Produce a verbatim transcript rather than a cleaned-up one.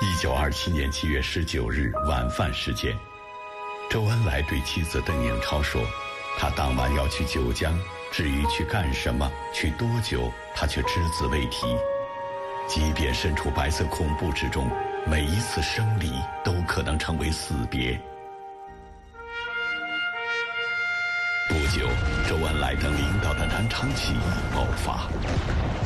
一九二七年七月十九日晚饭时间，周恩来对妻子邓颖超说，他当晚要去九江，至于去干什么，去多久，他却只字未提。即便身处白色恐怖之中，每一次生离都可能成为死别。不久，周恩来等领导的南昌起义爆发。